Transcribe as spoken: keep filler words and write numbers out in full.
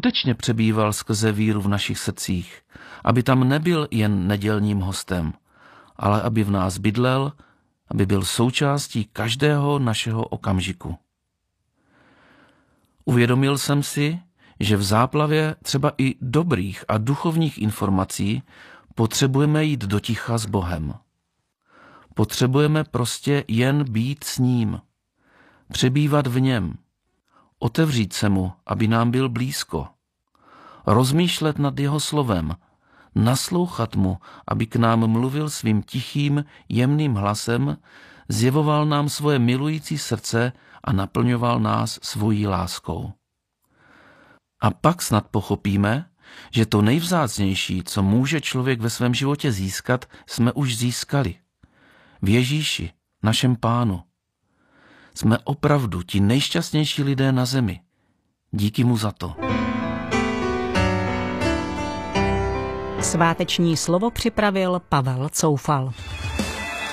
skutečně přebýval skrze víru v našich srdcích, aby tam nebyl jen nedělním hostem, ale aby v nás bydlel, aby byl součástí každého našeho okamžiku. Uvědomil jsem si, že v záplavě třeba i dobrých a duchovních informací potřebujeme jít do ticha s Bohem. Potřebujeme prostě jen být s ním, přebývat v něm, otevřít se mu, aby nám byl blízko, rozmýšlet nad jeho slovem, naslouchat mu, aby k nám mluvil svým tichým, jemným hlasem, zjevoval nám svoje milující srdce a naplňoval nás svojí láskou. A pak snad pochopíme, že to nejvzácnější, co může člověk ve svém životě získat, jsme už získali. V Ježíši, našem Pánu. Jsme opravdu ti nejšťastnější lidé na zemi. Díky mu za to. Sváteční slovo připravil Pavel Coufal.